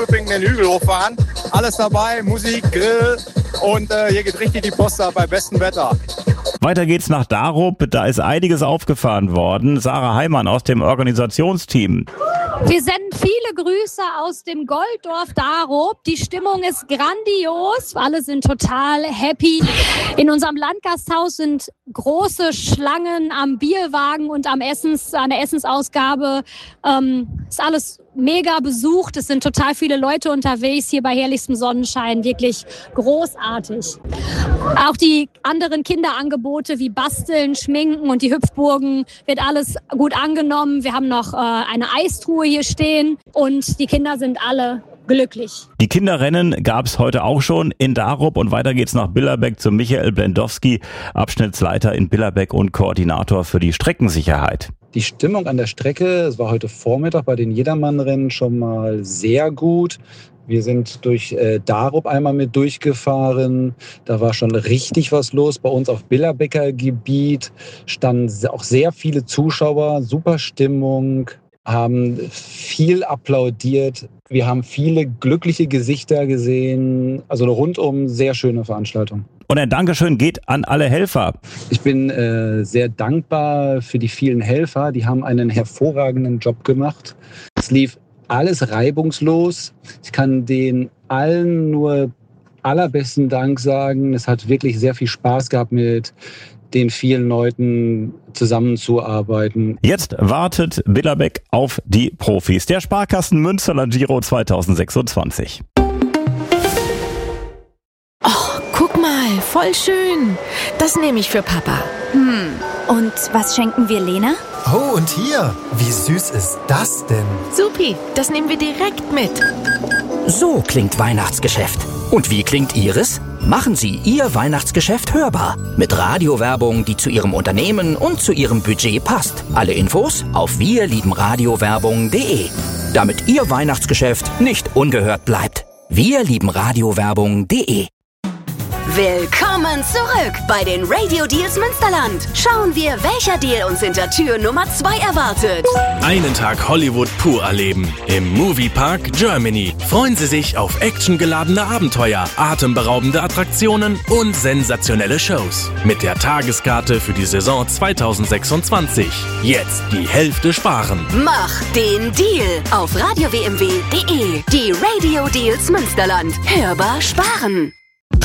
den Hügel hochfahren. Alles dabei, Musik, Grill und hier geht richtig die Post ab bei bestem Wetter. Weiter geht's nach Darup, da ist einiges aufgefahren worden. Sarah Heimann aus dem Organisationsteam. Wir senden viele Grüße aus dem Golddorf Darup. Die Stimmung ist grandios. Alle sind total happy. In unserem Landgasthaus sind große Schlangen am Bierwagen und an der Essensausgabe. Ist alles mega besucht. Es sind total viele Leute unterwegs hier bei herrlichstem Sonnenschein. Wirklich großartig. Auch die anderen Kinderangebote wie Basteln, Schminken und die Hüpfburgen wird alles gut angenommen. Wir haben noch eine Eistruhe hier stehen und die Kinder sind alle glücklich. Die Kinderrennen gab's heute auch schon in Darup und weiter geht's nach Billerbeck zu Michael Blendowski, Abschnittsleiter in Billerbeck und Koordinator für die Streckensicherheit. Die Stimmung an der Strecke, es war heute Vormittag bei den Jedermannrennen schon mal sehr gut. Wir sind durch Darup einmal mit durchgefahren. Da war schon richtig was los. Bei uns auf Billerbecker Gebiet standen auch sehr viele Zuschauer, super Stimmung, haben viel applaudiert. Wir haben viele glückliche Gesichter gesehen. Also eine rundum sehr schöne Veranstaltung. Und ein Dankeschön geht an alle Helfer. Ich bin sehr dankbar für die vielen Helfer. Die haben einen hervorragenden Job gemacht. Es lief alles reibungslos. Ich kann denen allen nur allerbesten Dank sagen. Es hat wirklich sehr viel Spaß gehabt, mit den vielen Leuten zusammenzuarbeiten. Jetzt wartet Billerbeck auf die Profis. Der Sparkassen Münsterland Giro 2026. Guck mal, voll schön. Das nehme ich für Papa. Und was schenken wir Lena? Oh, und hier, wie süß ist das denn? Supi, das nehmen wir direkt mit. So klingt Weihnachtsgeschäft. Und wie klingt Ihres? Machen Sie Ihr Weihnachtsgeschäft hörbar. Mit Radiowerbung, die zu Ihrem Unternehmen und zu Ihrem Budget passt. Alle Infos auf wirliebenradiowerbung.de. Damit Ihr Weihnachtsgeschäft nicht ungehört bleibt. wirliebenradiowerbung.de. Willkommen zurück bei den Radio Deals Münsterland. Schauen wir, welcher Deal uns hinter Tür Nummer 2 erwartet. Einen Tag Hollywood pur erleben. Im Moviepark Germany. Freuen Sie sich auf actiongeladene Abenteuer, atemberaubende Attraktionen und sensationelle Shows. Mit der Tageskarte für die Saison 2026. Jetzt die Hälfte sparen. Mach den Deal auf radiowmw.de. Die Radio Deals Münsterland. Hörbar sparen.